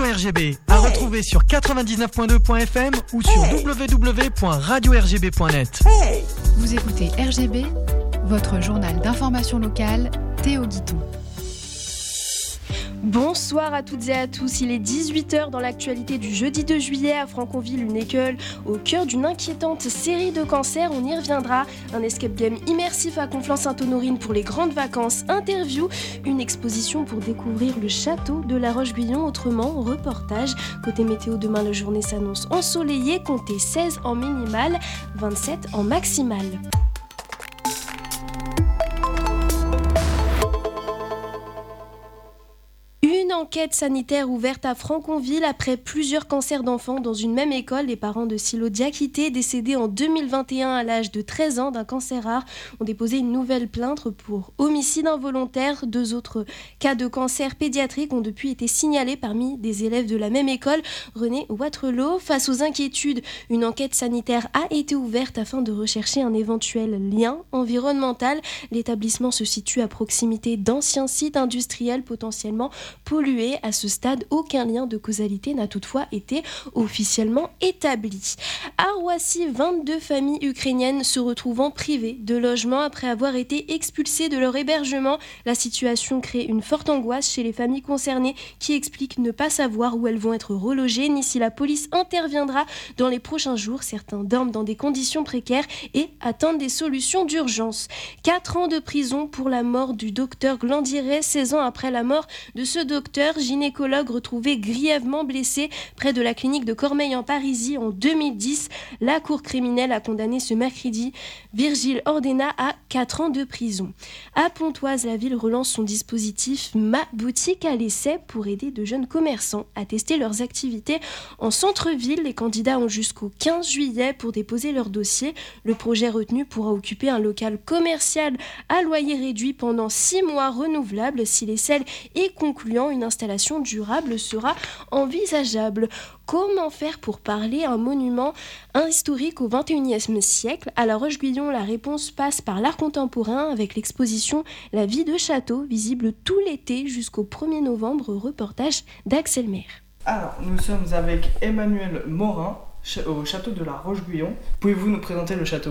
RGB, à retrouver sur 99.2.fm ou sur www.radio-rgb.net. Vous écoutez RGB, votre journal d'information locale, Théo Guiton. Bonsoir à toutes et à tous, il est 18h dans l'actualité du jeudi 2 juillet à Franconville, une école au cœur d'une inquiétante série de cancers, on y reviendra. Un escape game immersif à Conflans-Sainte-Honorine pour les grandes vacances, interview, une exposition pour découvrir le château de La Roche-Guyon, autrement reportage. Côté météo, demain la journée s'annonce ensoleillée, comptez 16 en minimal, 27 en maximal. Une enquête sanitaire ouverte à Franconville après plusieurs cancers d'enfants dans une même école. Les parents de Silo Diakité, décédé en 2021 à l'âge de 13 ans d'un cancer rare, ont déposé une nouvelle plainte pour homicide involontaire. 2 autres cas de cancer pédiatrique ont depuis été signalés parmi des élèves de la même école, René Waterloo. Face aux inquiétudes, une enquête sanitaire a été ouverte afin de rechercher un éventuel lien environnemental. L'établissement se situe à proximité d'anciens sites industriels potentiellement pollués. À ce stade, aucun lien de causalité n'a toutefois été officiellement établi. À Roissy, 22 familles ukrainiennes se retrouvant privées de logement après avoir été expulsées de leur hébergement. La situation crée une forte angoisse chez les familles concernées qui expliquent ne pas savoir où elles vont être relogées ni si la police interviendra dans les prochains jours. Certains dorment dans des conditions précaires et attendent des solutions d'urgence. 4 ans de prison pour la mort du docteur Glandiret, 16 ans après la mort de ce docteur, gynécologue retrouvé grièvement blessé près de la clinique de Cormeilles en Parisis en 2010. La cour criminelle a condamné ce mercredi Virgile Ordena à 4 ans de prison. À Pontoise, la ville relance son dispositif Ma boutique à l'essai pour aider de jeunes commerçants à tester leurs activités en centre-ville. Les candidats ont jusqu'au 15 juillet pour déposer leur dossier. Le projet retenu pourra occuper un local commercial à loyer réduit pendant 6 mois renouvelables. Si l'essai est concluant, une installation durable sera envisageable. Comment faire pour parler un monument historique au XXIe siècle ? À La Roche-Guyon, la réponse passe par l'art contemporain avec l'exposition La vie de château, visible tout l'été jusqu'au 1er novembre, reportage d'Axel Maire. Alors, nous sommes avec Emmanuel Morin au château de La Roche-Guyon. Pouvez-vous nous présenter le château ?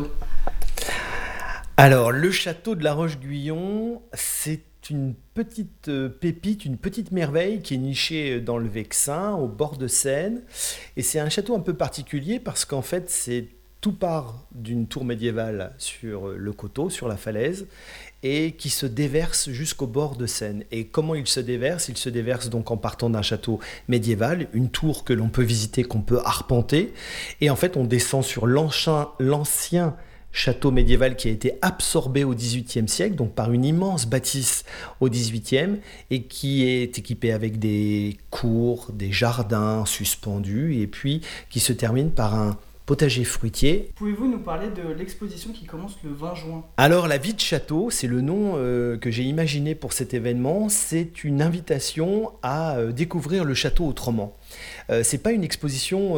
Alors, le château de La Roche-Guyon, c'est une petite pépite, une petite merveille qui est nichée dans le Vexin, au bord de Seine. Et c'est un château un peu particulier parce qu'en fait, tout part d'une tour médiévale sur le coteau, sur la falaise, et qui se déverse jusqu'au bord de Seine. Et comment il se déverse ? Il se déverse donc en partant d'un château médiéval, une tour que l'on peut visiter, qu'on peut arpenter. Et en fait, on descend sur l'ancien château médiéval qui a été absorbé au XVIIIe siècle, donc par une immense bâtisse au XVIIIe, et qui est équipé avec des cours, des jardins suspendus, et puis qui se termine par un potager fruitier. Pouvez-vous nous parler de l'exposition qui commence le 20 juin ? Alors, la vie de château, c'est le nom que j'ai imaginé pour cet événement. C'est une invitation à découvrir le château autrement. C'est pas une exposition,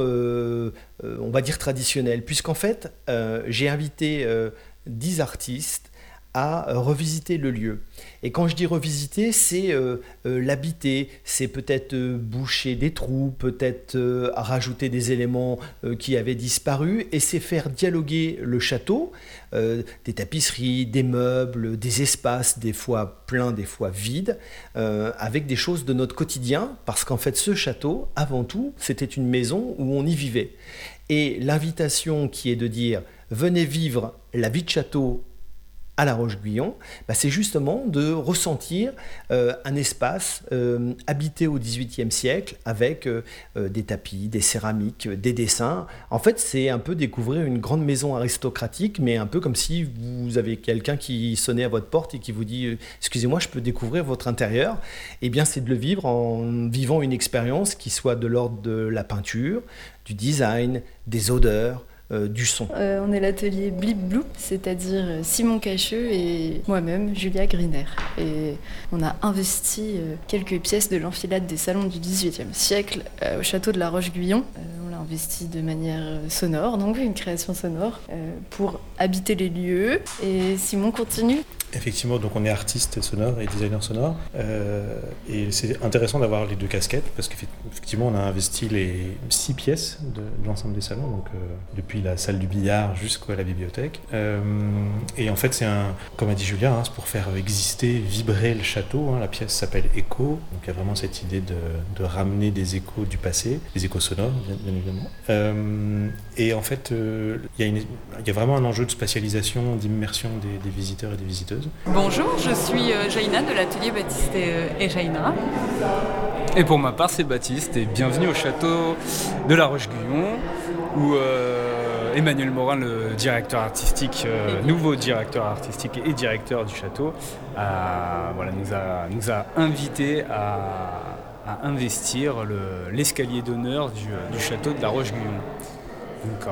on va dire traditionnelle, puisqu'en fait, j'ai invité 10 artistes à revisiter le lieu. Et quand je dis revisiter, c'est l'habiter, c'est peut-être boucher des trous, peut-être rajouter des éléments qui avaient disparu, et c'est faire dialoguer le château, des tapisseries, des meubles, des espaces, des fois pleins, des fois vides, avec des choses de notre quotidien, parce qu'en fait ce château, avant tout, c'était une maison où on y vivait. Et l'invitation qui est de dire « venez vivre la vie de château » à La Roche-Guyon, c'est justement de ressentir un espace habité au XVIIIe siècle avec des tapis, des céramiques, des dessins. En fait, c'est un peu découvrir une grande maison aristocratique, mais un peu comme si vous avez quelqu'un qui sonnait à votre porte et qui vous dit « Excusez-moi, je peux découvrir votre intérieur ?» Eh bien, c'est de le vivre en vivant une expérience qui soit de l'ordre de la peinture, du design, des odeurs, du son. On est l'atelier Blip Bloop, c'est-à-dire Simon Cacheux et moi-même, Julia Griner. Et on a investi quelques pièces de l'enfilade des salons du XVIIIe siècle au château de La Roche-Guyon. On l'a investi de manière sonore, donc une création sonore, pour habiter les lieux. Et Simon continue. Effectivement, donc on est artiste sonore et designer sonore. Et c'est intéressant d'avoir les deux casquettes parce qu'effectivement, on a investi les 6 pièces de l'ensemble des salons, donc depuis la salle du billard jusqu'à la bibliothèque. Et en fait, comme a dit Julia, c'est pour faire exister, vibrer le château. La pièce s'appelle Écho. Donc il y a vraiment cette idée de ramener des échos du passé, des échos sonores, bien évidemment. Et en fait, il y a vraiment un enjeu de spatialisation, d'immersion des visiteurs et des visiteuses. Bonjour, je suis Jaina de l'atelier Baptiste et Jaina. Et pour ma part, c'est Baptiste et bienvenue au château de La Roche-Guyon où Emmanuel Morin, le directeur artistique, nouveau directeur artistique et directeur du château, nous a invités à investir l'escalier d'honneur du château de La Roche-Guyon. Donc,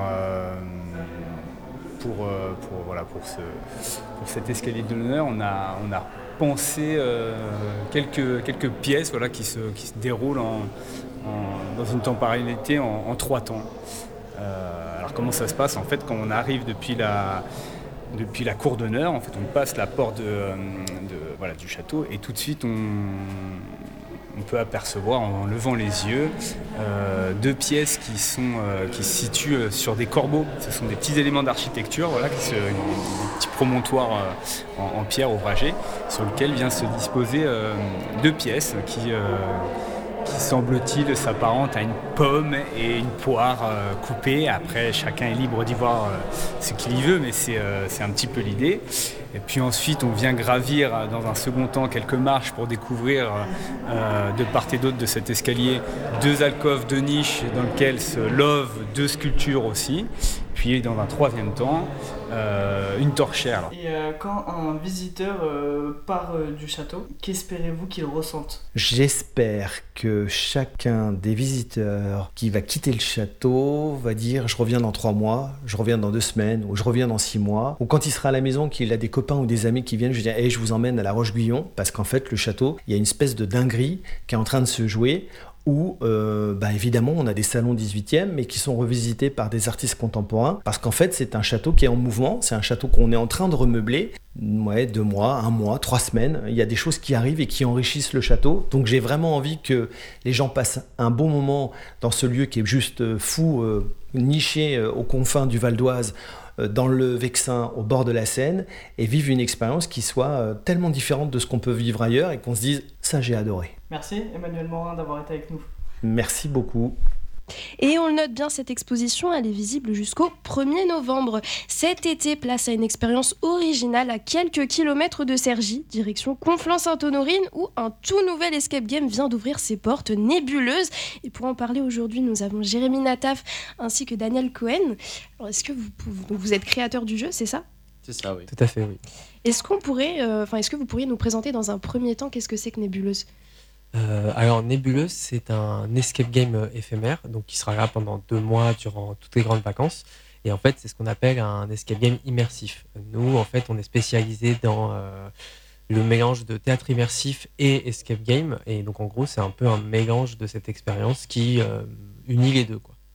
pour cet escalier de l'honneur, on a pensé quelques pièces qui se déroulent dans une temporalité en 3 temps. Alors comment ça se passe en fait quand on arrive depuis la cour d'honneur, en fait on passe la porte du château et tout de suite on peut apercevoir en levant les yeux 2 pièces qui se situent sur des corbeaux. Ce sont des petits éléments d'architecture, des petits promontoires en pierre ouvragée sur lesquels vient se disposer 2 pièces qui semble-t-il s'apparente à une pomme et une poire coupées. Après, chacun est libre d'y voir ce qu'il y veut, mais c'est un petit peu l'idée. Et puis ensuite, on vient gravir dans un second temps quelques marches pour découvrir de part et d'autre de cet escalier 2 alcôves, 2 niches dans lesquelles se lovent 2 sculptures aussi. Puis dans un 3e temps, une torchère. Et quand un visiteur part du château, qu'espérez-vous qu'il ressente ? J'espère que chacun des visiteurs qui va quitter le château va dire « je reviens dans 3 mois, je reviens dans 2 semaines, ou je reviens dans 6 mois ». Ou quand il sera à la maison, qu'il a des copains ou des amis qui viennent, je vais dire hey, « je vous emmène à La Roche-Guyon » parce qu'en fait, le château, il y a une espèce de dinguerie qui est en train de se jouer où évidemment on a des salons 18e mais qui sont revisités par des artistes contemporains parce qu'en fait c'est un château qui est en mouvement, c'est un château qu'on est en train de remeubler 2 mois, 1 mois, 3 semaines, il y a des choses qui arrivent et qui enrichissent le château, donc j'ai vraiment envie que les gens passent un bon moment dans ce lieu qui est juste fou, niché aux confins du Val d'Oise, dans le Vexin, au bord de la Seine, et vivre une expérience qui soit tellement différente de ce qu'on peut vivre ailleurs et qu'on se dise « ça j'ai adoré ». Merci Emmanuel Morin d'avoir été avec nous. Merci beaucoup. Et on le note bien, cette exposition, elle est visible jusqu'au 1er novembre. Cet été, place à une expérience originale à quelques kilomètres de Cergy, direction Conflans-Sainte-Honorine, où un tout nouvel escape game vient d'ouvrir ses portes nébuleuses. Et pour en parler aujourd'hui, nous avons Jérémy Nataf ainsi que Daniel Cohen. Alors, est-ce que vous êtes créateur du jeu, c'est ça ? C'est ça, oui. Tout à fait, oui. Est-ce que vous pourriez nous présenter dans un premier temps qu'est-ce que c'est que Nébuleuse ? Alors Nébuleuse, c'est un escape game éphémère, donc qui sera là pendant 2 mois durant toutes les grandes vacances. Et en fait, c'est ce qu'on appelle un escape game immersif. Nous, en fait, on est spécialisé dans le mélange de théâtre immersif et escape game. Et donc, en gros, c'est un peu un mélange de cette expérience qui unit les deux, quoi.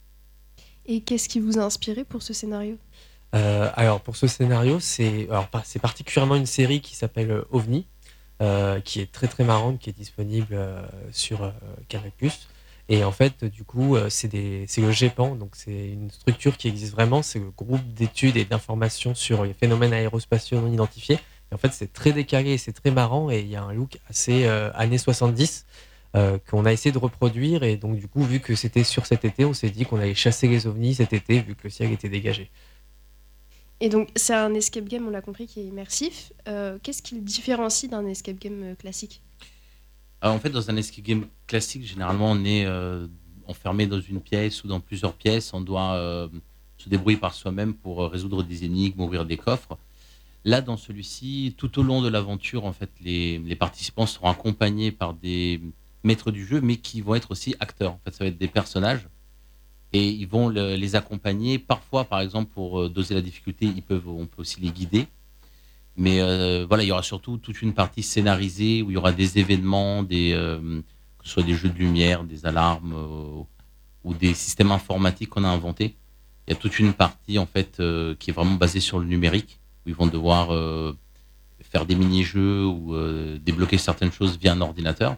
Et qu'est-ce qui vous a inspiré pour ce scénario ? Alors, pour ce scénario, c'est particulièrement une série qui s'appelle OVNI. Qui est très très marrante, qui est disponible sur Canal+. Et en fait, du coup, c'est le GEPAN, donc c'est une structure qui existe vraiment, c'est le groupe d'études et d'informations sur les phénomènes aérospatiaux non identifiés. Et en fait, c'est très décalé, c'est très marrant, et il y a un look assez années 70 qu'on a essayé de reproduire. Et donc, du coup, vu que c'était sur cet été, on s'est dit qu'on allait chasser les ovnis cet été, vu que le ciel était dégagé. Et donc, c'est un escape game, on l'a compris, qui est immersif. Qu'est-ce qui le différencie d'un escape game classique ? Alors, en fait, dans un escape game classique, généralement, on est enfermé dans une pièce ou dans plusieurs pièces. On doit se débrouiller par soi-même pour résoudre des énigmes, ouvrir des coffres. Là, dans celui-ci, tout au long de l'aventure, en fait, les participants seront accompagnés par des maîtres du jeu, mais qui vont être aussi acteurs. En fait, ça va être des personnages. Et ils vont les accompagner. Parfois, par exemple, pour doser la difficulté, on peut aussi les guider. Mais il y aura surtout toute une partie scénarisée où il y aura des événements, que ce soit des jeux de lumière, des alarmes ou des systèmes informatiques qu'on a inventés. Il y a toute une partie en fait qui est vraiment basée sur le numérique où ils vont devoir faire des mini-jeux ou débloquer certaines choses via un ordinateur.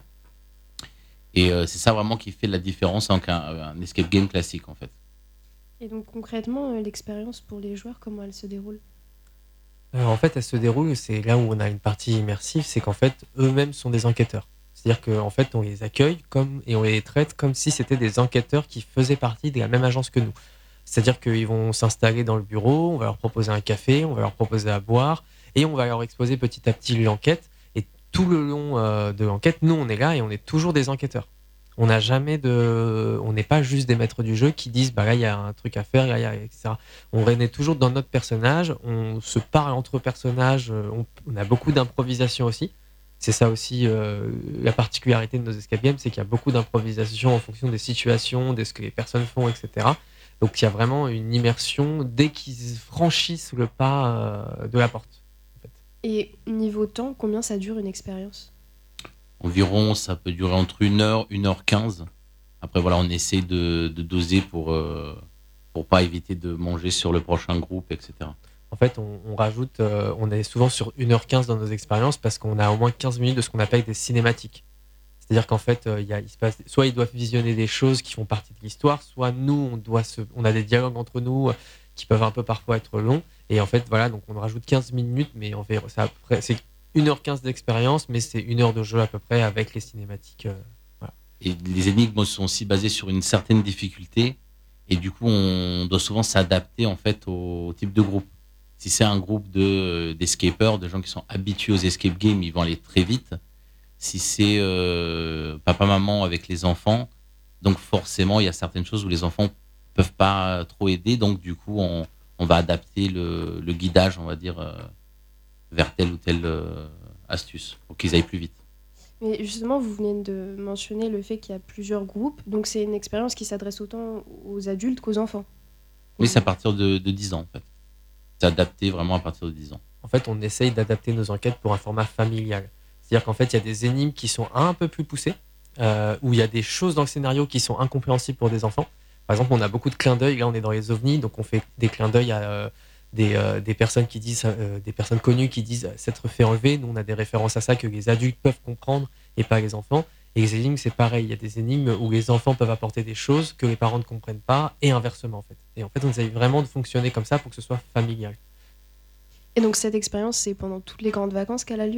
Et c'est ça vraiment qui fait la différence avec un escape game classique en fait. Et donc concrètement, l'expérience pour les joueurs, comment elle se déroule ? En fait, elle se déroule, c'est là où on a une partie immersive, c'est qu'en fait, eux-mêmes sont des enquêteurs. C'est-à-dire qu'en fait, on les accueille et on les traite comme si c'était des enquêteurs qui faisaient partie de la même agence que nous. C'est-à-dire qu'ils vont s'installer dans le bureau, on va leur proposer un café, on va leur proposer à boire, et on va leur exposer petit à petit l'enquête. Et tout le long de l'enquête, nous, on est là et on est toujours des enquêteurs. On n'est pas juste des maîtres du jeu qui disent bah là il y a un truc à faire, là il y a etc. On est toujours dans notre personnage, on se parle entre personnages, on a beaucoup d'improvisation aussi. C'est ça aussi la particularité de nos escape games, c'est qu'il y a beaucoup d'improvisation en fonction des situations, de ce que les personnes font, etc. Donc il y a vraiment une immersion dès qu'ils franchissent le pas de la porte. En fait. Et niveau temps, combien ça dure une expérience ? Environ, ça peut durer entre 1h, 1h15. Après, voilà, on essaie de doser pour pas éviter de manger sur le prochain groupe, etc. En fait, on rajoute, on est souvent sur 1h15 dans nos expériences parce qu'on a au moins 15 minutes de ce qu'on appelle des cinématiques. C'est-à-dire qu'en fait, soit ils doivent visionner des choses qui font partie de l'histoire, soit nous, on a des dialogues entre nous qui peuvent un peu parfois être longs. Et en fait, voilà, donc on rajoute 15 minutes, mais on fait ça après. C'est 1h15 d'expérience, mais c'est 1 heure de jeu à peu près avec les cinématiques. Voilà. Et les énigmes sont aussi basées sur une certaine difficulté, et du coup, on doit souvent s'adapter en fait au type de groupe. Si c'est un groupe d'escapers, de gens qui sont habitués aux escape games, ils vont aller très vite. Si c'est papa-maman avec les enfants, donc forcément, il y a certaines choses où les enfants peuvent pas trop aider, donc du coup, on va adapter le guidage, on va dire, vers telle ou telle astuce, pour qu'ils aillent plus vite. Mais justement, vous venez de mentionner le fait qu'il y a plusieurs groupes, donc c'est une expérience qui s'adresse autant aux adultes qu'aux enfants. Oui, c'est à partir de 10 ans, en fait. C'est adapté vraiment à partir de 10 ans. En fait, on essaye d'adapter nos enquêtes pour un format familial. C'est-à-dire qu'en fait, il y a des énigmes qui sont un peu plus poussées, où il y a des choses dans le scénario qui sont incompréhensibles pour des enfants. Par exemple, on a beaucoup de clins d'œil. Là, on est dans les ovnis, donc on fait des clins d'œil à des personnes qui disent, des personnes connues qui disent s'être fait enlever. Nous, on a des références à ça que les adultes peuvent comprendre et pas les enfants. Et les énigmes, c'est pareil. Il y a des énigmes où les enfants peuvent apporter des choses que les parents ne comprennent pas, et inversement, en fait. Et en fait, on essaye vraiment de fonctionner comme ça pour que ce soit familial. Et donc, cette expérience, c'est pendant toutes les grandes vacances qu'elle a lieu ?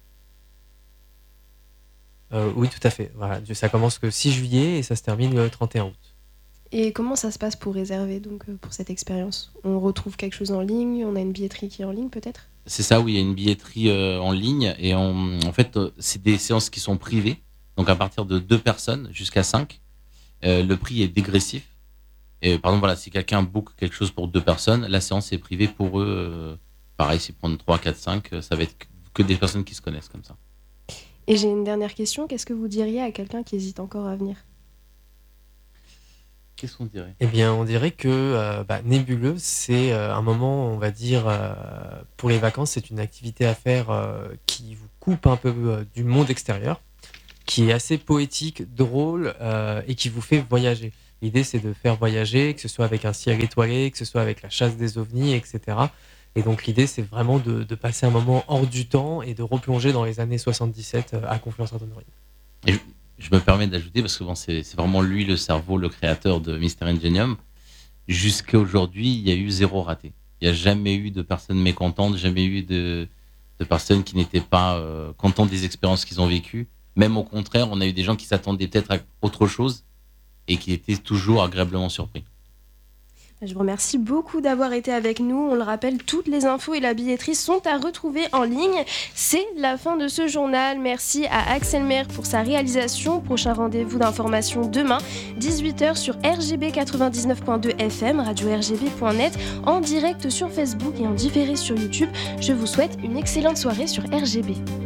Oui, tout à fait. Voilà. Ça commence le 6 juillet et ça se termine le 31 août. Et comment ça se passe pour réserver donc, pour cette expérience ? On retrouve quelque chose en ligne ? On a une billetterie qui est en ligne peut-être ? C'est ça, oui, il y a une billetterie en ligne. Et en fait, c'est des séances qui sont privées. Donc à partir de 2 personnes jusqu'à 5. Le prix est dégressif. Et, par exemple, voilà, si quelqu'un book quelque chose pour 2 personnes, la séance est privée pour eux. Pareil, s'ils prennent 3, 4, 5, ça va être que des personnes qui se connaissent comme ça. Et j'ai une dernière question. Qu'est-ce que vous diriez à quelqu'un qui hésite encore à venir ? Qu'est-ce qu'on dirait ? Eh bien, on dirait que Nébuleux, c'est un moment, on va dire, pour les vacances, c'est une activité à faire qui vous coupe un peu du monde extérieur, qui est assez poétique, drôle et qui vous fait voyager. L'idée, c'est de faire voyager, que ce soit avec un ciel étoilé, que ce soit avec la chasse des ovnis, etc. Et donc, l'idée, c'est vraiment de passer un moment hors du temps et de replonger dans les années 77 à Confluence-Sainte-Honorine. Et je me permets d'ajouter, parce que bon, c'est vraiment lui le cerveau, le créateur de Mystery Ingenium. Jusqu'à aujourd'hui, il y a eu 0 raté. Il n'y a jamais eu de personnes mécontentes, jamais eu de personnes qui n'étaient pas contentes des expériences qu'ils ont vécues. Même au contraire, on a eu des gens qui s'attendaient peut-être à autre chose et qui étaient toujours agréablement surpris. Je vous remercie beaucoup d'avoir été avec nous. On le rappelle, toutes les infos et la billetterie sont à retrouver en ligne. C'est la fin de ce journal. Merci à Axel Maire pour sa réalisation. Prochain rendez-vous d'information demain, 18h sur RGB 99.2 FM, radio-rgb.net, en direct sur Facebook et en différé sur YouTube. Je vous souhaite une excellente soirée sur RGB.